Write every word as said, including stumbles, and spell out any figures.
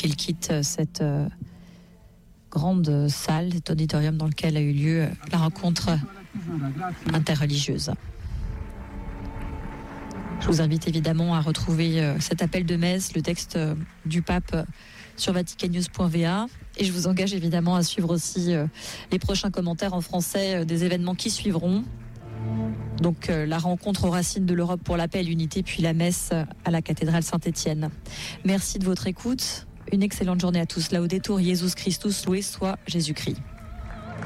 qu'il quitte cette euh, grande salle, cet auditorium dans lequel a eu lieu la rencontre interreligieuse. Je vous invite évidemment à retrouver euh, cet appel de messe, le texte euh, du pape euh, sur vaticannews point v a, et je vous engage évidemment à suivre aussi euh, les prochains commentaires en français euh, des événements qui suivront. Donc euh, la rencontre aux racines de l'Europe pour la paix et l'unité, puis la messe à la cathédrale Saint-Étienne. Merci de votre écoute. Une excellente journée à tous. Laudetur Jesus Christus, loué soit Jésus-Christ.